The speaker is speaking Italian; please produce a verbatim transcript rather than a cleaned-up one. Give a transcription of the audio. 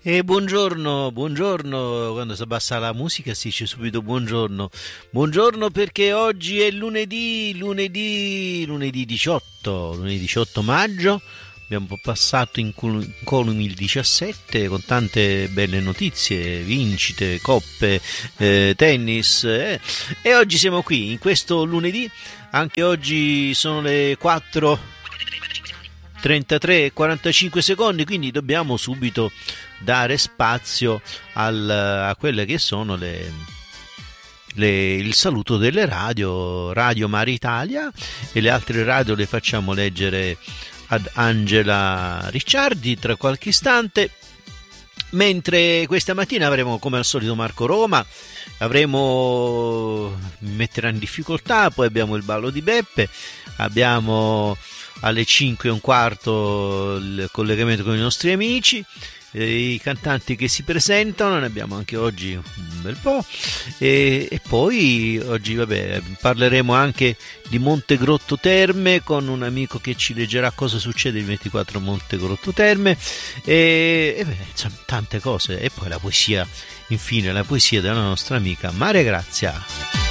E buongiorno, buongiorno, quando si abbassa la musica si dice subito buongiorno, buongiorno perché oggi è lunedì, lunedì, lunedì diciotto, lunedì diciotto maggio, abbiamo passato in columi il diciassette con tante belle notizie, vincite, coppe, eh, tennis eh. E oggi siamo qui, in questo lunedì, anche oggi sono le quattro e trentatré e quarantacinque secondi, quindi dobbiamo subito dare spazio al, a quelle che sono le, le, il saluto delle radio, Radio Mare Italia, e le altre radio le facciamo leggere ad Angela Ricciardi tra qualche istante, mentre questa mattina avremo come al solito Marco Roma, avremo mi metterà in difficoltà, poi abbiamo il ballo di Beppe, abbiamo alle cinque e un quarto il collegamento con i nostri amici, i cantanti che si presentano, ne abbiamo anche oggi un bel po', e, e poi oggi vabbè parleremo anche di Montegrotto Terme con un amico che ci leggerà cosa succede il ventiquattro Montegrotto Terme e, e beh, insomma, tante cose, e poi la poesia, infine la poesia della nostra amica Maria Grazia.